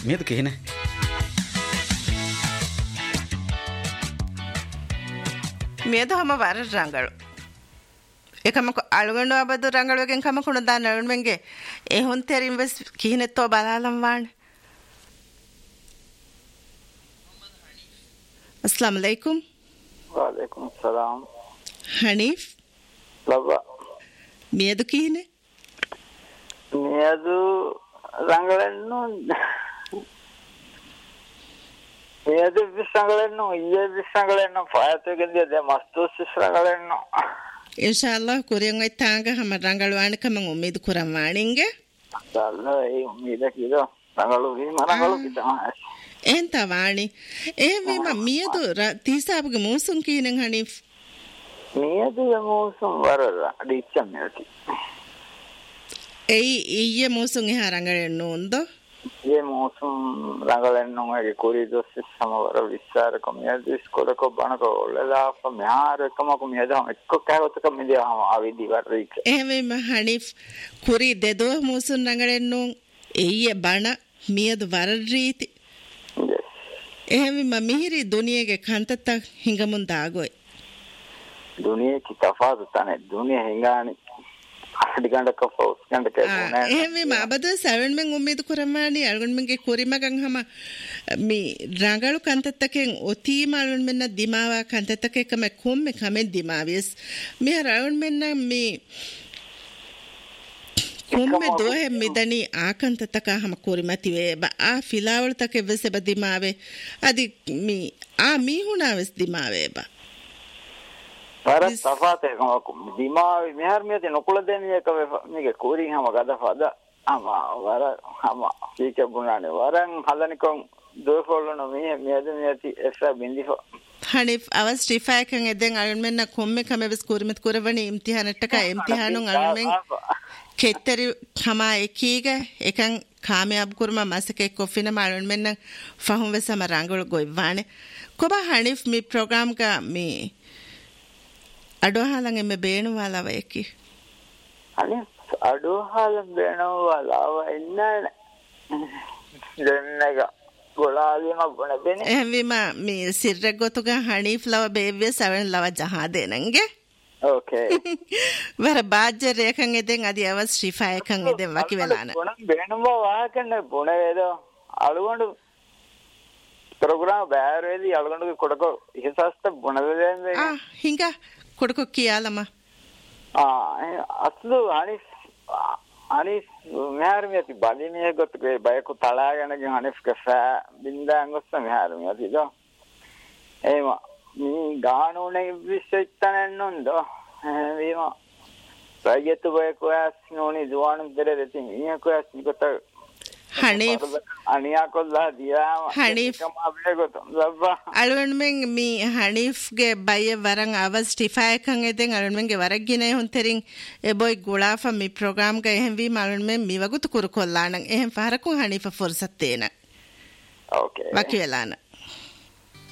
මේද කේන මේද හම වර රංගලු එකම අලුගඬ අබදු රංගලුවකින් කම කුණ දාන්න අලුන්වෙන්ගේ ඒ හොන් තෙරින් වෙස් කිහිනෙත්තෝ බලාලම් වාණ अस्सलाम वालेकुम वालेकुम सलाम हनीफ लवा මියදු කීනේ මියදු රංගලන්නෝ මියදු විශ්‍රංගලන්නෝ ඊයේ විශ්‍රංගලන්නෝ පායතගෙන්දී දැන් මස්තෝස් විශ්‍රංගලන්නෝ ඉන්ෂාඅල්ලාහ් කුරියන් වයි තාංග හැම රංගලවාණ කම උමීද කුරම් වාණින්ගේ අල්ලා ඒ උමීද කීදෝ රංගලු වීම රංගලු කිතම එහෙන් තවාණි එහෙම මියදු තීසාබුගේ මූසුන් කීනෙන් හනීෆ් මියදු මූසුන් වරලා ඩිච්චම් නැති ඒ ඊයේ මූසුන් එහා රංගලෙන්න උන්දෝ ये मौसम रंगलन्नो है कोरिडोर से समवर विस्तार कमियाद स्कूल को बनको लला फम्यार कमको मियादा एक्को कागत कमिदिया हम आवी दीवार रीक එහෙම හනීෆ් කුරි දෙදෝ මූසුන් රංගලෙන්නු ඊයේ බණ මියදු වර රීති එහෙම මිහිරි දුනියගේ කන්තත හිඟමුන් දාගොයි दुनिया की तफावत तने दुनिया हिंगानी අඩිගණ්ඩ කෆෝස් ගණ්ඩ කැපුණා එහෙම අබද 7 මෙන් උම්මීද කරමානි අල්ගොන් මෙන්ගේ කොරිමගන් හම මි රංගලු කන්තත්තකෙන් ඔතීම අල්ගොන් මෙන්න දිමාවා කන්තත්තකෙකම කොම්මෙ කමෙන් දිමාවිස් මි රවුන් මෙන්න මි කොම්මෙ දෝහෙ මිදනි ආකන්තත්තක හම කොරිමති වේ බා ෆිලාවල තක වෙසබ දිමාවේ අදි මි මි හුණාවස් දිමාවේ බා पर तफाते को दिमाग मेहर में ते नकुल देने का मेके कोरी हम गदा फदा ama wara ama ठीक बुनाने वरन हलन को दो फोलो में मेदे एक्स्ट्रा बिंदी Hanif अवस स्टिफाय kan eden alun menna komme kame bes kurmet kurawani imtihanataka imtihanun alun men ketteri kama ekiga ekan කාමයාබ් kurma masake kofina alun menna fahum wesama rangol goiwane koba hanif mi program ka mi අඩෝහාලන් එමෙ බේණු වලව එකි අනේ අඩෝහාලන් බේණු වලව ඉන්න දෙන්නක ගොලාලිම බොන දෙන්නේ එහෙම මේ සිරක් ගොතුග හනීෆ් ලව බේවිය 7 ලව ජහා දෙනංගේ ඕකේ වර බාජ්‍ය රේකන් එදෙන් අදි hours ශ්‍රීෆා එකන් එදෙන් වකි වෙලාන බොන බේණුම වාකන්න බොන වේද අලුගොඬු ප්‍රෝග්‍රෑම් බෑරේදී අලුගොඬු කොඩක ඉහසස්ත බොන දෙන්නේ හිඟා කොඩක කියාලම අස්ලු අනිස් මෙහාරමියති බලිනිය ගොතේ බයකු තලාගෙනගෙන අනිස් කෆා බින්දාංගොස්ස මෙහාරමියති දෝ එම මේ ගානෝනේ විශ්චිතනන්නොන්දෝ වීම ප්‍රයතු බයකෝස් නෝනි දුවානම් දෙරෙති මියකෝස් නිකොට හනීෆ් අනියා කොල්ලා දියා හනීෆ් අලුන් මෙන් මි හනීෆ්ගේ බය වරන් අවස් ස්ටිෆාය කන් එදෙන් අලුන් මෙන්ගේ වරක් ගිනේ හොන් තෙරින් ඒ බොයි ගුලාෆා මි ප්‍රෝග්‍රෑම් ක එහෙන් වි මලුන් මෙන් මි වගුතු කුරු කොල්ලාන එහෙන් ෆහරකුන් හනීෆා ෆුර්සත් තේන ඕකේ වකි වෙලාන